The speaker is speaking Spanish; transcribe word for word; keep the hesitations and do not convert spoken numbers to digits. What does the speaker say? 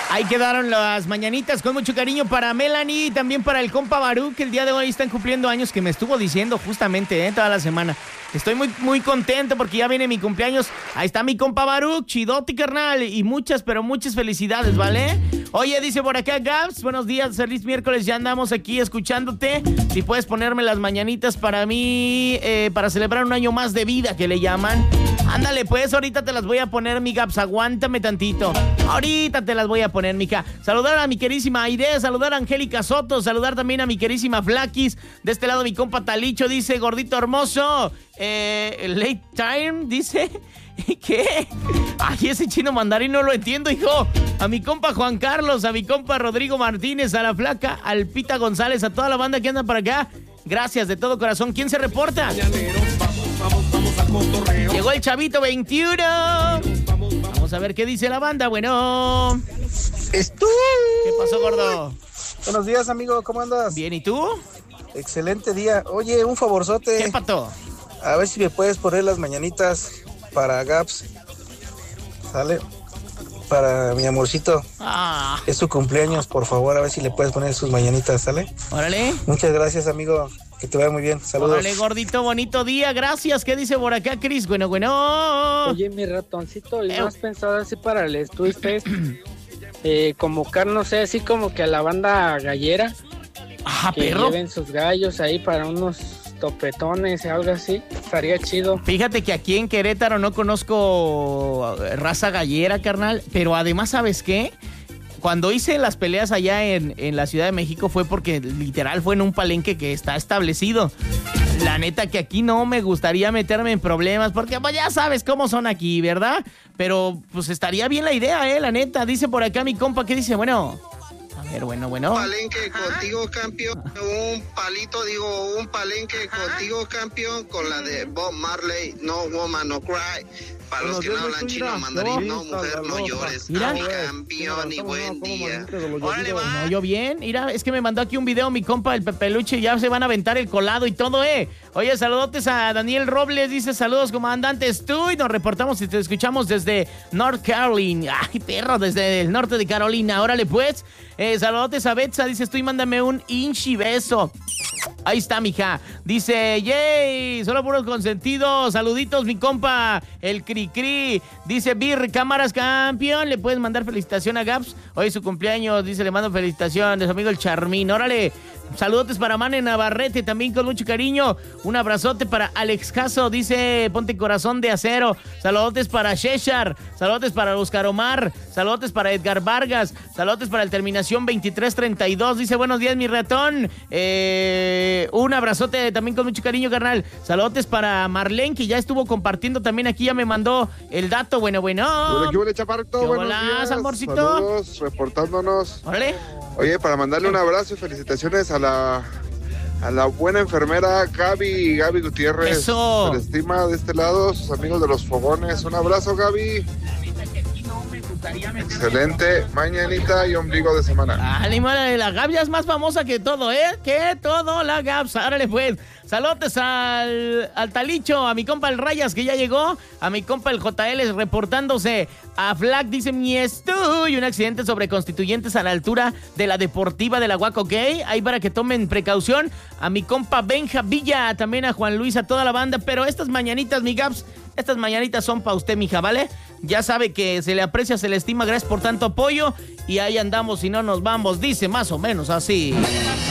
Ahí quedaron las mañanitas con mucho cariño para Melanie y también para el compa Baruch, que el día de hoy están cumpliendo años, que me estuvo diciendo justamente eh, toda la semana. Estoy muy, muy contento porque ya viene mi cumpleaños. Ahí está mi compa Baruch, chidote, carnal. Y muchas, pero muchas felicidades, ¿vale? Oye, dice por acá Gabs, buenos días, feliz miércoles, ya andamos aquí escuchándote. Si puedes ponerme las mañanitas para mí, eh, para celebrar un año más de vida, que le llaman. Ándale, pues, ahorita te las voy a poner, mi Gabs, aguántame tantito. Ahorita te las voy a poner, mija. Saludar a mi querísima Aide, saludar a Angélica Soto, saludar también a mi querísima Flaquis. De este lado mi compa Talicho, dice, gordito hermoso. Eh, late time, dice. ¿Qué? Ay, ese chino mandarín no lo entiendo, hijo. A mi compa Juan Carlos, a mi compa Rodrigo Martínez, a la flaca, al Pita González, a toda la banda que anda para acá. Gracias de todo corazón. ¿Quién se reporta? Llegó el Chavito veintiuno. Vamos a ver qué dice la banda. Bueno. Estu. ¿Qué pasó, gordo? Buenos días, amigo. ¿Cómo andas? Bien, ¿y tú? Excelente día. Oye, un favorzote. ¿Qué pato? A ver si me puedes poner las mañanitas para Gaps. ¿Sale? Para mi amorcito. Ah. Es su cumpleaños, por favor, a ver si le puedes poner sus mañanitas, ¿sale? Órale. Muchas gracias, amigo. Que te vaya muy bien. Saludos. Órale, gordito, bonito día. Gracias. ¿Qué dice por acá, Cris? Bueno, bueno. Oye, mi ratoncito, ¿y Eh. no has pensado así para el Stuy Fest? Eh, convocar, no sé, así como que a la banda gallera. Ah, que perro. lleven sus gallos ahí para unos topetones o algo así. Estaría chido. Fíjate que aquí en Querétaro no conozco raza gallera, carnal, pero además, ¿sabes qué? Cuando hice las peleas allá en, en la Ciudad de México fue porque literal fue en un palenque que está establecido. La neta que aquí no me gustaría meterme en problemas porque pues ya sabes cómo son aquí, ¿verdad? Pero pues estaría bien la idea, ¿eh? La neta. Dice por acá mi compa, ¿qué dice? Bueno... A ver, bueno, bueno. Un palenque contigo, campeón. Un palito, digo, un palenque contigo, campeón. Con la de Bob Marley, No Woman, No Cry. Para los que no hablan chino, mandarín, no, mujer, no llores. Mira. A mi campeón y buen día. Órale, va. No, yo bien. Mira, es que me mandó aquí un video mi compa, el Pepeluche, y ya se van a aventar el colado y todo, ¿eh? Oye, saludotes a Daniel Robles, dice, saludos, comandantes, tú, y nos reportamos y te escuchamos desde North Carolina. Ay, perro, desde el norte de Carolina. Órale, pues. Eh, saludotes a Betsa, dice, tú y mándame un inchi beso. Ahí está, mija. Dice, yay, solo puros consentidos. Saluditos, mi compa, el Cri-Cri. Dice, Bir, cámaras, campeón. ¿Le puedes mandar felicitación a Gaps? Hoy es su cumpleaños. Dice, le mando felicitación de su amigo el Charmín. Órale. Saludotes para Mane Navarrete, también con mucho cariño. Un abrazote para Alex Caso, dice, ponte corazón de acero. Saludotes para Sheshar, saludotes para Oscar Omar, saludotes para Edgar Vargas, saludotes para el terminación veintitrés treinta y dos, dice, buenos días, mi ratón. Eh, un abrazote también con mucho cariño, carnal. Saludotes para Marlene, que ya estuvo compartiendo también aquí, ya me mandó el dato. Bueno, bueno. ¿Qué huele, chaparrito? ¿Qué Buenos hola, días. amorcito? Saludos, reportándonos. Órale. Oye, para mandarle un abrazo y felicitaciones a la a la buena enfermera Gaby, Gaby Gutiérrez. Eso. Se le estima de este lado, sus amigos de los fogones. Un abrazo, Gaby. Excelente mañanita y ombligo de semana. Ánimo, la Gabs ya es más famosa que todo, ¿eh? Que todo la Gabs. Árale, pues. Saludos al, al Talicho, a mi compa el Rayas que ya llegó, a mi compa el J L reportándose, a Flack dice mi estoy, un accidente sobre Constituyentes a la altura de la Deportiva de la Huaco Gay, ahí para que tomen precaución, a mi compa Benja Villa, también a Juan Luis, a toda la banda, pero estas mañanitas, mi Gabs, estas mañanitas son para usted, mija, ¿vale? Ya sabe que se le aprecia, se le estima, gracias por tanto apoyo, y ahí andamos y no nos vamos, dice más o menos así.